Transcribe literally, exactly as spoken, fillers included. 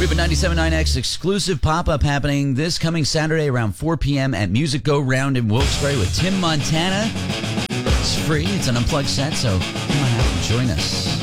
We have a ninety-seven point nine X exclusive pop-up happening this coming Saturday around four p.m. at Music Go Round in Wilkes-Barre with Tim Montana. It's free. It's an unplugged set, so you might have to join us.